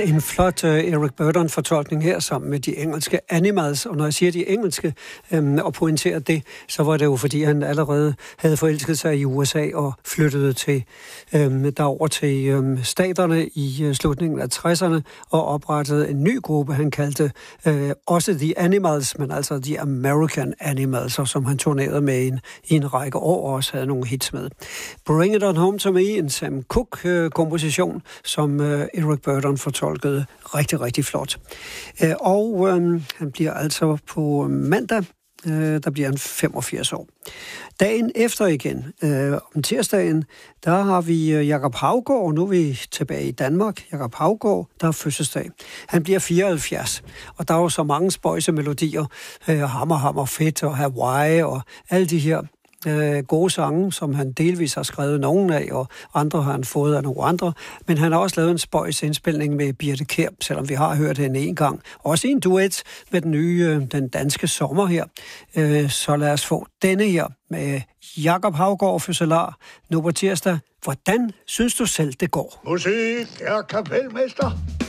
en flot Eric Burdon-fortolkning her sammen med de engelske Animals. Og når jeg siger de engelske og pointerer det, så var det jo fordi, han allerede havde forelsket sig i USA og flyttede derover til staterne i slutningen af 60'erne og oprettede en ny gruppe, han kaldte også The Animals, men altså The American Animals, som han turnerede med i en række år og også havde nogle hits med. Bring It On Home To Me, en Sam Cooke-komposition, som Eric Burdon fortolkede rigtig, rigtig flot. Og han bliver altså på mandag, der bliver han 85 år. Dagen efter igen, om tirsdagen, der har vi Jakob Haugaard, nu er vi tilbage i Danmark. Jakob Haugaard, der har fødselsdag. Han bliver 74, og der er jo så mange spøjse melodier, Hammer, Hammer, Fedt og Hawaii og alle de her gode sange, som han delvis har skrevet nogen af, og andre har han fået af nogle andre. Men han har også lavet en spøjs indspilning med Birthe Kjær, selvom vi har hørt hende en gang. Også en duet med den nye, den danske sommer her. Så lad os få denne her med Jakob Haugaard fødselar nu på tirsdag. Hvordan synes du selv, det går? Musik er kapelmester.